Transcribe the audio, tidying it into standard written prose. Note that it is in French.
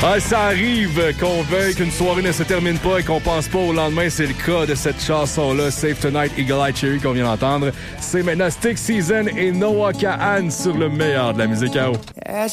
Ah, ça arrive qu'on veuille qu'une soirée ne se termine pas et qu'on pense pas au lendemain. C'est le cas de cette chanson-là, Save Tonight, Eagle Eye Cherry, qu'on vient d'entendre. C'est maintenant Stick Season et Noah Kahan sur le meilleur de la musique à eau.